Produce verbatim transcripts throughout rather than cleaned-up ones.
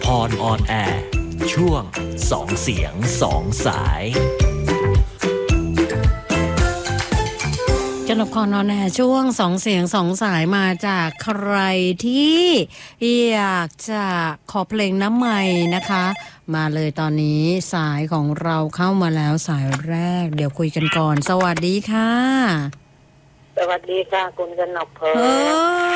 พรออนแอร์ช่วงสองเสียงสองสายกนกพรออนแอร์ช่วงสองเสียงสองสายมาจากใครที่อยากจะขอเพลงน้ำใหม่นะคะมาเลยตอนนี้สายของเราเข้ามาแล้วสายแรกเดี๋ยวคุยกันก่อนสวัสดีค่ะสวัสดีค่ะคุณกนกพรเฮ้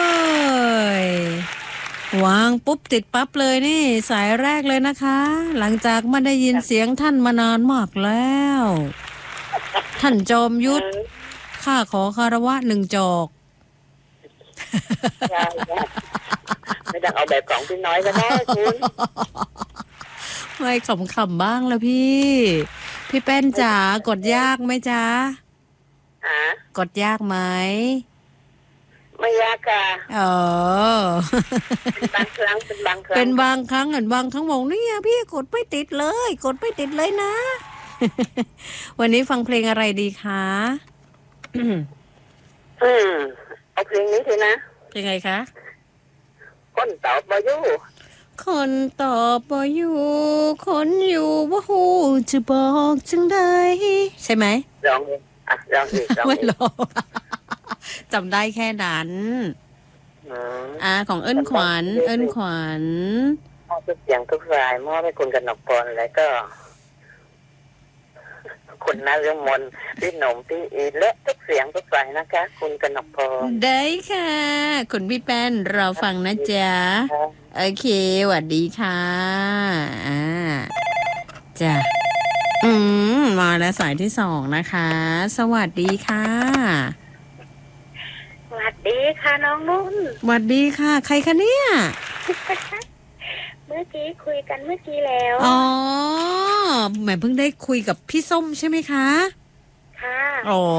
ยวางปุ๊บติดปั๊บเลยนี่สายแรกเลยนะคะหลังจากไม่ได้ยินเสียงท่านมานานมากแล้วท่านจอมยุทธข้าขอคารวะหนึ่งจอกใช่ไม่ต้องเอาแบบของพี่น้อยก็ได้คุณไม่ขำๆบ้างแล้วพี่พี่แป้นจ๋ากดยากไหมจ๊ะอ่ะกดยากไหมไม่ยากค่ะเออเป็นบางครั้งเป็นบางครั้งเป็นบางครั้งเห็นบางครั้งบอกเนี่ยพี่กดไม่ติดเลยกดไม่ติดเลยนะวันนี้ฟังเพลงอะไรดีคะอืมเอาเพลงนี้สินะเพลงไงคะคนตอบบอยู่คนตอบบ่อยู่คนอยู่บ่ฮู้จะบอกจังใดใช่ไหมร้องอ่ะร้องอีกร้องไม่อีกร้องจำได้แค่นั้นอ่าของเอิ้นขวัญเอิ้นขวัญมอบทุกเสียงทุกสายมอบให้คุณกนกพรแล้วก็คุณนฤมลพี่หนุ่มพี่อีและทุกเสียงทุกสายนะคะคุณกนกพรได้ค่ะคุณพี่แป้นเราฟังนะจ๊ะโอเคสวัสดีค่ะอ่าจ้ะอืมมาแล้วสายที่สองนะคะสวัสดีค่ะสวัสดีค่ะน้องนุ่นสวัสดีค่ะใครคะเนี่ยเมื่อกี้คุยกันเมื่อกี้แล้วอ๋อแหมเพิ่งได้คุยกับพี่ส้มใช่ไหมคะค่ะอ๋อ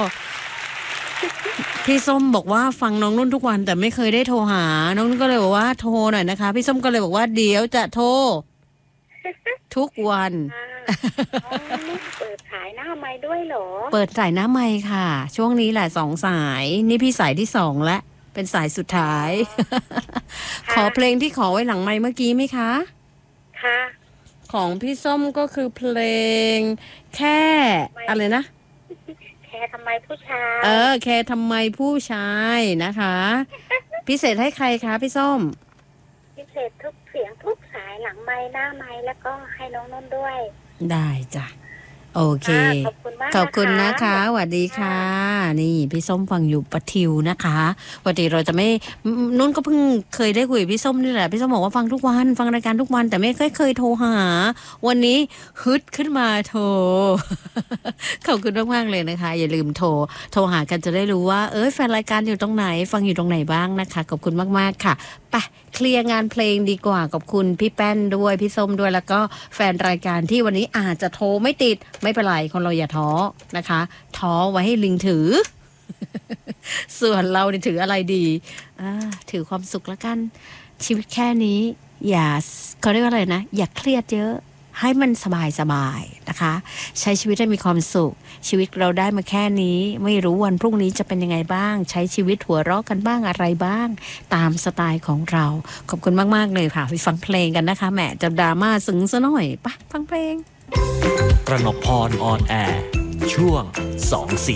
พี่ส้มบอกว่าฟังน้องนุ่นทุกวันแต่ไม่เคยได้โทรหาน้องนุ่นก็เลยบอกว่าโทรหน่อยนะคะพี่ส้มก็เลยบอกว่าเดี๋ยวจะโทรทุกวันเปิดสายหน้าไมค์ด้วยเหรอเปิดสายหน้าไมค์ค่ะช่วงนี้แหละสองสายนี่พี่สายที่สองและเป็นสายสุดท้ายขอเพลงที่ขอไว้หลังไมค์เมื่อกี้ไหมคะค่ะของพี่ส้มก็คือเพลงแค่อะไรนะแค่ทำไมผู้ชายเออแค่ทำไมผู้ชายนะคะพิเศษให้ใครคะพี่ส้มพิเศษทุกเสียงทุกสายหลังไมค์หน้าไมค์แล้วก็ให้น้องนุ่นด้วยได้จ้ะโอเคขอบคุณมากขอบคุณนะคะสวัสดีค่ะนี่พี่ส้มฟังอยู่ปะทิวนะคะปกติเราจะไม่นุ่นก็เพิ่งเคยได้คุยกับพี่ส้มนี่แหละพี่ส้มบอกว่าฟังทุกวันฟังรายการทุกวันแต่ไม่เคยเคยโทรหาวันนี้ฮึดขึ้นมาโทรขอบคุณมากๆเลยนะคะอย่าลืมโทรโทรหากันจะได้รู้ว่าเอ้ยแฟนรายการอยู่ตรงไหนฟังอยู่ตรงไหนบ้างนะคะขอบคุณมากๆค่ะไปเคลียร์งานเพลงดีกว่าขอบคุณพี่แป้นด้วยพี่ส้มด้วยแล้วก็แฟนรายการที่วันนี้อาจจะโทรไม่ติดไม่เป็นไรคนเราอย่าท้อนะคะท้อไว้ให้ลิงถือ ส่วนเราเนี่ยถืออะไรดีถือความสุขแล้วกันชีวิตแค่นี้อย่าเขาเรียกว่าอะไรนะอย่าเครียดเยอะให้มันสบายสบายนะคะใช้ชีวิตให้มีความสุขชีวิตเราได้มาแค่นี้ไม่รู้วันพรุ่งนี้จะเป็นยังไงบ้างใช้ชีวิตหัวเราะกันบ้างอะไรบ้างตามสไตล์ของเราขอบคุณมากๆเลยค่ะไปฟังเพลงกันนะคะแหมจะดราม่าซึ้งซะหน่อยไปฟังเพลงกนกพรออนแอร์ช่วงสองเสียง